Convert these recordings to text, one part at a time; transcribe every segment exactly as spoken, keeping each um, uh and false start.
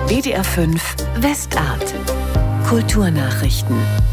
B D R fünf Westart. Kulturnachrichten.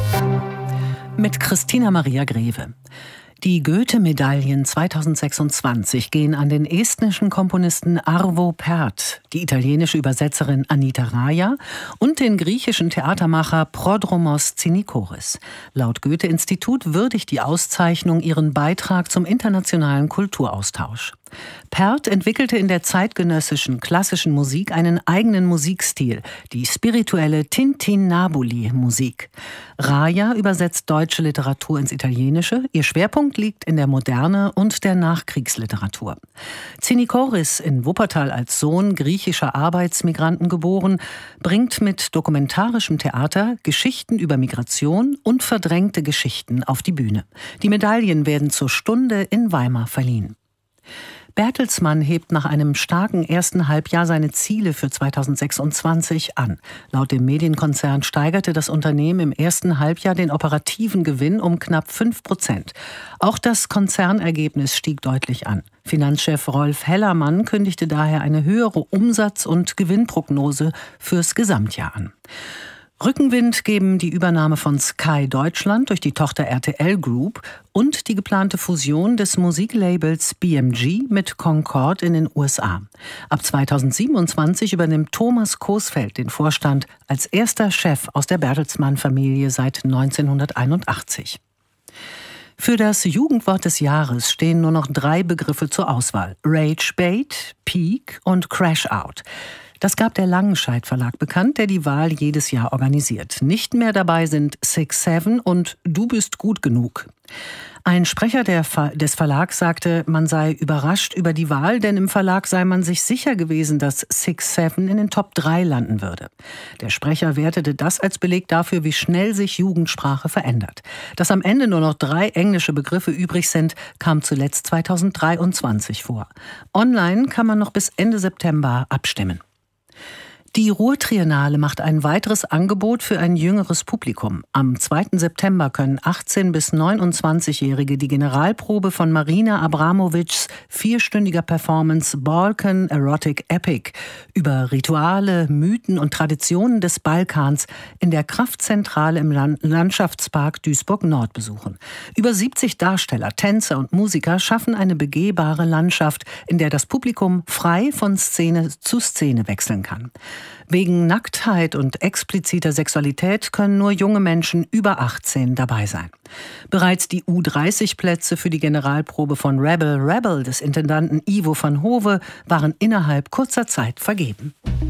Mit Christina Maria Greve. Die Goethe-Medaillen zweitausendsechsundzwanzig gehen an den estnischen Komponisten Arvo Pärt, die italienische Übersetzerin Anita Raja und den griechischen Theatermacher Prodromos Tsinikoris. Laut Goethe-Institut würdigt die Auszeichnung ihren Beitrag zum internationalen Kulturaustausch. Pärt entwickelte in der zeitgenössischen klassischen Musik einen eigenen Musikstil, die spirituelle Tintinnabuli-Musik. Raja übersetzt deutsche Literatur ins Italienische. Ihr Schwerpunkt liegt in der Moderne und der Nachkriegsliteratur. Tsinikoris, in Wuppertal als Sohn griechischer Arbeitsmigranten geboren, bringt mit dokumentarischem Theater Geschichten über Migration und verdrängte Geschichten auf die Bühne. Die Medaillen werden zur Stunde in Weimar verliehen. Bertelsmann hebt nach einem starken ersten Halbjahr seine Ziele für zweitausendsechsundzwanzig an. Laut dem Medienkonzern steigerte das Unternehmen im ersten Halbjahr den operativen Gewinn um knapp fünf Prozent. Auch das Konzernergebnis stieg deutlich an. Finanzchef Rolf Hellermann kündigte daher eine höhere Umsatz- und Gewinnprognose fürs Gesamtjahr an. Rückenwind geben die Übernahme von Sky Deutschland durch die Tochter R T L Group und die geplante Fusion des Musiklabels B M G mit Concord in den U S A. Ab zweitausendsiebenundzwanzig übernimmt Thomas Koßfeld den Vorstand als erster Chef aus der Bertelsmann-Familie seit neunzehnhunderteinundachtzig. Für das Jugendwort des Jahres stehen nur noch drei Begriffe zur Auswahl: Ragebait, Peak und Crash-Out. Das gab der Langenscheidt Verlag bekannt, der die Wahl jedes Jahr organisiert. Nicht mehr dabei sind Six Seven und Du bist gut genug. Ein Sprecher der Ver- des Verlags sagte, man sei überrascht über die Wahl, denn im Verlag sei man sich sicher gewesen, dass Six Seven in den Top drei landen würde. Der Sprecher wertete das als Beleg dafür, wie schnell sich Jugendsprache verändert. Dass am Ende nur noch drei englische Begriffe übrig sind, kam zuletzt zweitausenddreiundzwanzig vor. Online kann man noch bis Ende September abstimmen. Die Ruhr-Triennale macht ein weiteres Angebot für ein jüngeres Publikum. Am zweiten September können achtzehn- bis neunundzwanzigjährige die Generalprobe von Marina Abramovics vierstündiger Performance Balkan Erotic Epic über Rituale, Mythen und Traditionen des Balkans in der Kraftzentrale im Land- Landschaftspark Duisburg-Nord besuchen. Über siebzig Darsteller, Tänzer und Musiker schaffen eine begehbare Landschaft, in der das Publikum frei von Szene zu Szene wechseln kann. Wegen Nacktheit und expliziter Sexualität können nur junge Menschen über achtzehn dabei sein. Bereits die U dreißig Plätze für die Generalprobe von Rebel Rebel des Intendanten Ivo van Hove waren innerhalb kurzer Zeit vergeben.